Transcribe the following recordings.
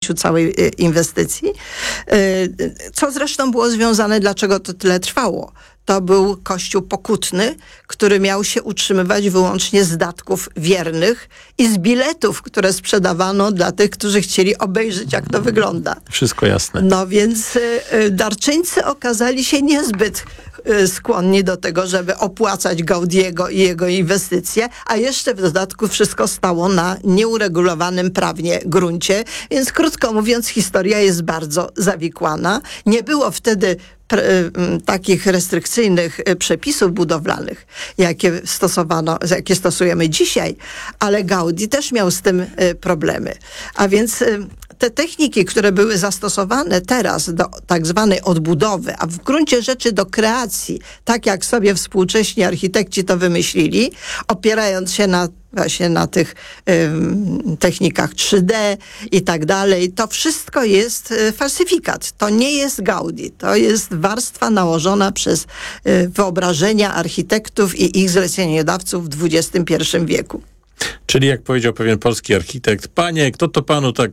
rozpoczęciu całej inwestycji, co zresztą było związane, dlaczego to tyle trwało. To był kościół pokutny, który miał się utrzymywać wyłącznie z datków wiernych i z biletów, które sprzedawano dla tych, którzy chcieli obejrzeć, jak to wygląda. Wszystko jasne. No więc darczyńcy okazali się niezbyt skłonni do tego, żeby opłacać Gaudiego i jego inwestycje, a jeszcze w dodatku wszystko stało na nieuregulowanym prawnie gruncie, więc krótko mówiąc historia jest bardzo zawikłana. Nie było wtedy takich restrykcyjnych przepisów budowlanych, jakie stosujemy dzisiaj, ale Gaudi też miał z tym problemy. A więc te techniki, które były zastosowane teraz do tak zwanej odbudowy, a w gruncie rzeczy do kreacji, tak jak sobie współcześni architekci to wymyślili, opierając się właśnie na tych technikach 3D i tak dalej, to wszystko jest falsyfikat. To nie jest Gaudi. To jest warstwa nałożona przez wyobrażenia architektów i ich zleceniodawców w XXI wieku. Czyli jak powiedział pewien polski architekt, panie, kto to panu tak...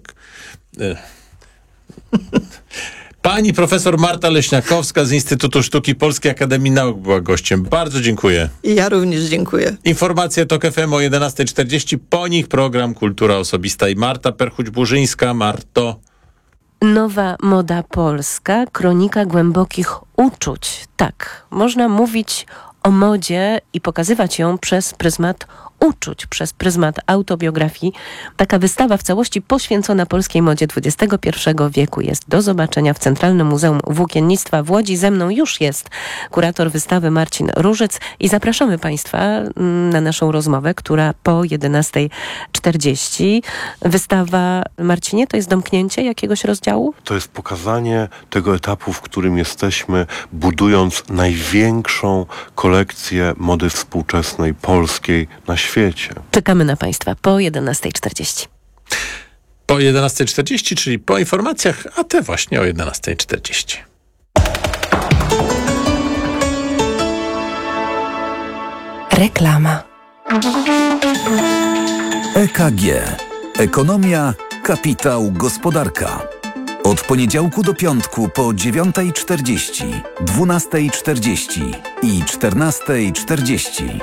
Pani profesor Marta Leśniakowska z Instytutu Sztuki Polskiej Akademii Nauk była gościem. Bardzo dziękuję. I ja również dziękuję. Informacje TOK FM o 11:40. Po nich program Kultura Osobista i Marta Perchuć-Burzyńska. Marto. Nowa moda polska, kronika głębokich uczuć. Tak, można mówić o modzie i pokazywać ją przez pryzmat uczuć, przez pryzmat autobiografii. Taka wystawa w całości poświęcona polskiej modzie XXI wieku jest do zobaczenia w Centralnym Muzeum Włókiennictwa w Łodzi. Ze mną już jest kurator wystawy Marcin Różec i zapraszamy Państwa na naszą rozmowę, która po 11:40. Wystawa, Marcinie, to jest domknięcie jakiegoś rozdziału? To jest pokazanie tego etapu, w którym jesteśmy, budując największą kolekcję mody współczesnej polskiej na świecie. Czekamy na Państwa po 11:40. Po 11:40, czyli po informacjach, a te właśnie o 11:40. Reklama. EKG. Ekonomia, kapitał, gospodarka. Od poniedziałku do piątku po 9:40, 12:40 i 14:40.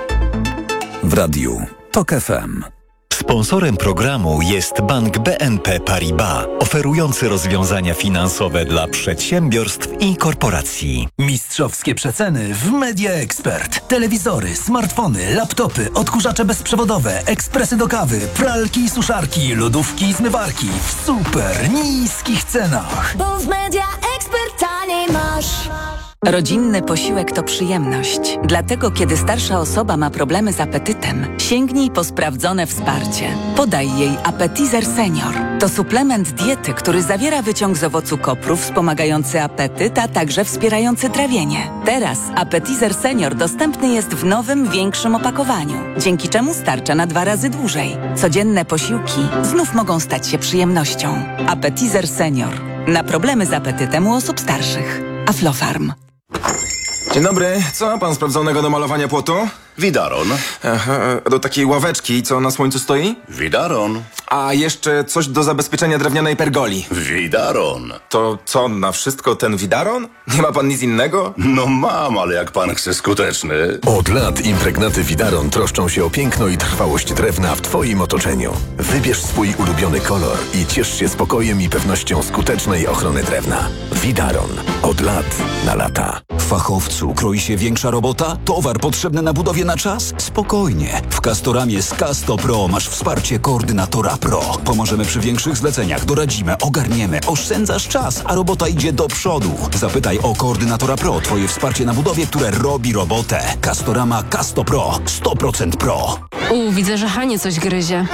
W radiu TOK FM. Sponsorem programu jest Bank BNP Paribas, oferujący rozwiązania finansowe dla przedsiębiorstw i korporacji. Mistrzowskie przeceny w Media Expert. Telewizory, smartfony, laptopy, odkurzacze bezprzewodowe, ekspresy do kawy, pralki i suszarki, lodówki i zmywarki w super niskich cenach. Bo w Media Expert taniej masz. Rodzinny posiłek to przyjemność. Dlatego, kiedy starsza osoba ma problemy z apetytem, sięgnij po sprawdzone wsparcie. Podaj jej Appetizer Senior. To suplement diety, który zawiera wyciąg z owocu kopru wspomagający apetyt, a także wspierający trawienie. Teraz Appetizer Senior dostępny jest w nowym, większym opakowaniu, dzięki czemu starcza na 2 razy dłużej. Codzienne posiłki znów mogą stać się przyjemnością. Appetizer Senior. Na problemy z apetytem u osób starszych. Aflofarm. Dzień dobry, co ma pan sprawdzonego do malowania płotu? Widaron. Do takiej ławeczki, co na słońcu stoi? Widaron. A jeszcze coś do zabezpieczenia drewnianej pergoli. Widaron. To co, na wszystko ten widaron? Nie ma pan nic innego? No mam, ale jak pan chce skuteczny. Od lat impregnaty Widaron troszczą się o piękno i trwałość drewna w twoim otoczeniu. Wybierz swój ulubiony kolor i ciesz się spokojem i pewnością skutecznej ochrony drewna. Widaron. Od lat na lata. Fachowcu, kroi się większa robota? Towar potrzebny na budowie na czas? Spokojnie. W Castoramie z Casto Pro masz wsparcie koordynatora Pro. Pomożemy przy większych zleceniach, doradzimy, ogarniemy, oszczędzasz czas, a robota idzie do przodu. Zapytaj o koordynatora Pro, twoje wsparcie na budowie, które robi robotę. Castorama Casto Pro. 100% Pro. Widzę, że Hanie coś gryzie.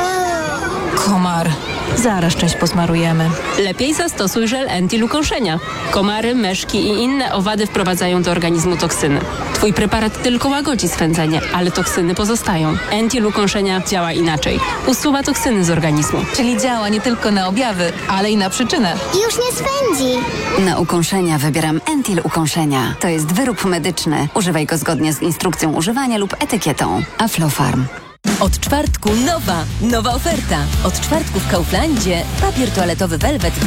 Komar. Zaraz część posmarujemy. Lepiej zastosuj żel anti-lukąszenia. Komary, meszki i inne owady wprowadzają do organizmu toksyny. Twój preparat tylko łagodzi swędzenie, ale toksyny pozostają. Anti-lukąszenia działa inaczej. Usuwa toksyny z organizmu. Czyli działa nie tylko na objawy, ale i na przyczynę. Już nie swędzi. Na ukąszenia wybieram Entil Ukąszenia. To jest wyrób medyczny. Używaj go zgodnie z instrukcją używania lub etykietą. Aflofarm. Od czwartku nowa oferta. Od czwartku w Kauflandzie papier toaletowy Velvet